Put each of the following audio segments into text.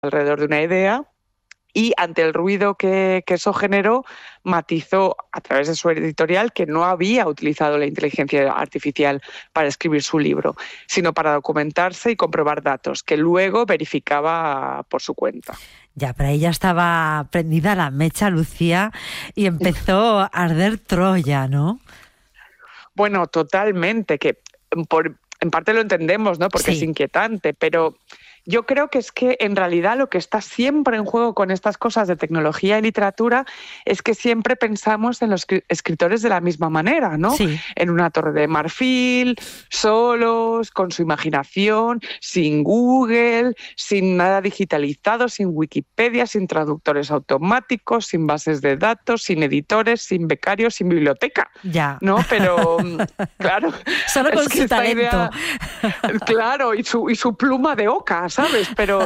alrededor de una idea. Y ante el ruido que eso generó, matizó a través de su editorial que no había utilizado la inteligencia artificial para escribir su libro, sino para documentarse y comprobar datos, que luego verificaba por su cuenta. Ya, pero ella estaba prendida la mecha, Lucía, y empezó a arder Troya, ¿no? Bueno, totalmente, que en parte lo entendemos, ¿no? Porque es inquietante, pero yo creo que es que en realidad lo que está siempre en juego con estas cosas de tecnología y literatura es que siempre pensamos en los escritores de la misma manera, ¿no? Sí. En una torre de marfil, solos, con su imaginación, sin Google, sin nada digitalizado, sin Wikipedia, sin traductores automáticos, sin bases de datos, sin editores, sin becarios, sin biblioteca. Ya. ¿No? Pero, claro. Solo con su talento. Claro, y su pluma de oca, ¿sabes? Pero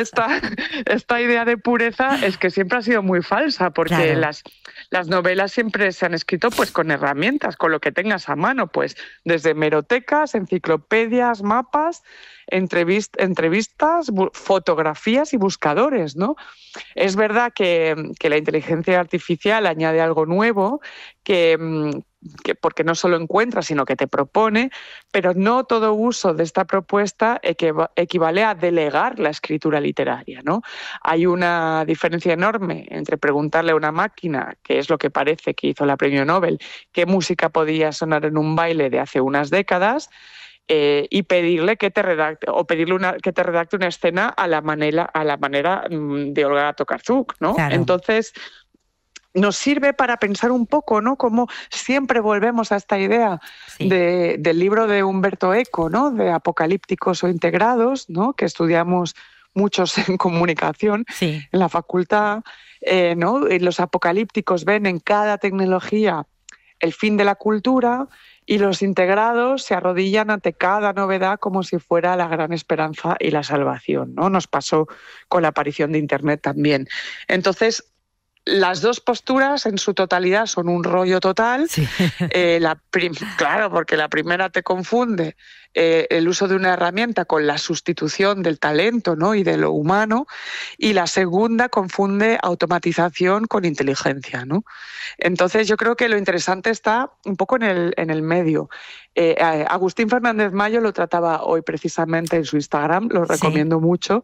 esta idea de pureza es que siempre ha sido muy falsa, porque claro. las novelas siempre se han escrito pues con herramientas, con lo que tengas a mano, pues desde hemerotecas, enciclopedias, mapas, entrevistas, fotografías y buscadores, ¿no? Es verdad que la inteligencia artificial añade algo nuevo, que porque no solo encuentra, sino que te propone, pero no todo uso de esta propuesta equivale a delegar la escritura literaria, ¿no? Hay una diferencia enorme entre preguntarle a una máquina, que es lo que parece que hizo la Premio Nobel, qué música podía sonar en un baile de hace unas décadas, y pedirle que te redacte que te redacte una escena a la manera de Olga Tokarczuk, ¿no? Claro. Entonces nos sirve para pensar un poco, ¿no? Cómo siempre volvemos a esta idea del libro de Umberto Eco, ¿no? De apocalípticos o integrados, ¿no? Que estudiamos muchos en comunicación en la facultad, ¿no? Y los apocalípticos ven en cada tecnología el fin de la cultura, y los integrados se arrodillan ante cada novedad como si fuera la gran esperanza y la salvación, ¿no? Nos pasó con la aparición de Internet también. Entonces, las dos posturas en su totalidad son un rollo total. Sí. Claro, porque la primera te confunde el uso de una herramienta con la sustitución del talento, ¿no? Y de lo humano, y la segunda confunde automatización con inteligencia, ¿no? Entonces yo creo que lo interesante está un poco en el medio. Agustín Fernández Mayo lo trataba hoy precisamente en su Instagram, lo recomiendo mucho.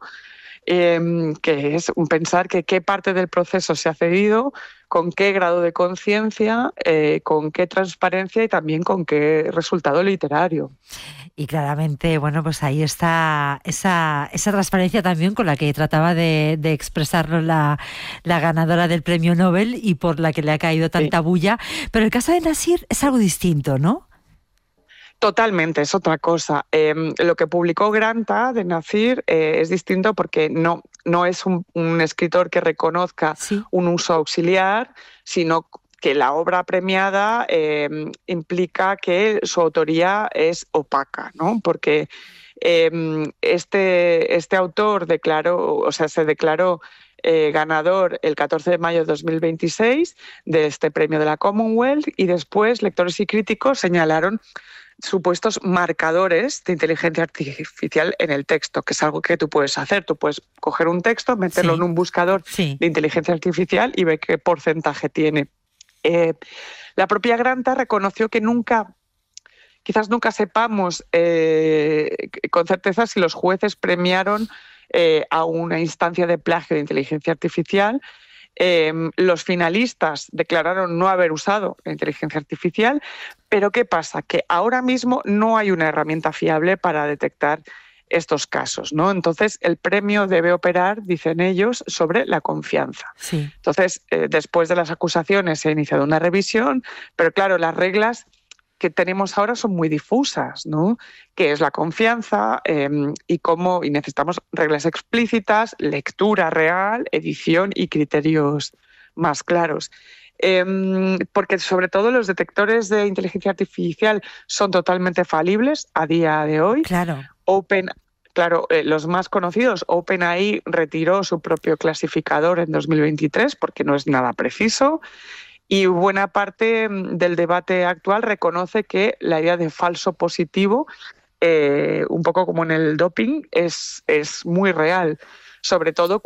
Que es pensar que qué parte del proceso se ha cedido, con qué grado de conciencia, con qué transparencia y también con qué resultado literario. Y claramente, bueno, pues ahí está esa transparencia también con la que trataba de expresarlo la ganadora del Premio Nobel y por la que le ha caído tanta bulla. Pero el caso de Nasir es algo distinto, ¿no? Totalmente, es otra cosa. Lo que publicó Granta de Nasir es distinto porque no es un escritor que reconozca un uso auxiliar, sino que la obra premiada implica que su autoría es opaca, ¿no? Porque este autor se declaró ganador el 14 de mayo de 2026 de este premio de la Commonwealth, y después lectores y críticos señalaron supuestos marcadores de inteligencia artificial en el texto, que es algo que tú puedes hacer. Tú puedes coger un texto, meterlo en un buscador de inteligencia artificial y ver qué porcentaje tiene. La propia Granta reconoció que quizás nunca sepamos con certeza si los jueces premiaron a una instancia de plagio de inteligencia artificial. Los finalistas declararon no haber usado la inteligencia artificial, pero ¿qué pasa? Que ahora mismo no hay una herramienta fiable para detectar estos casos, ¿no? Entonces, el premio debe operar, dicen ellos, sobre la confianza. Sí. Entonces, después de las acusaciones se ha iniciado una revisión, pero claro, las reglas que tenemos ahora son muy difusas, ¿no? ¿Qué es la confianza? Y necesitamos reglas explícitas, lectura real, edición y criterios más claros. Porque sobre todo los detectores de inteligencia artificial son totalmente falibles a día de hoy. Claro. Los más conocidos, OpenAI retiró su propio clasificador en 2023 porque no es nada preciso. Y buena parte del debate actual reconoce que la idea de falso positivo, un poco como en el doping, es muy real. sobre todo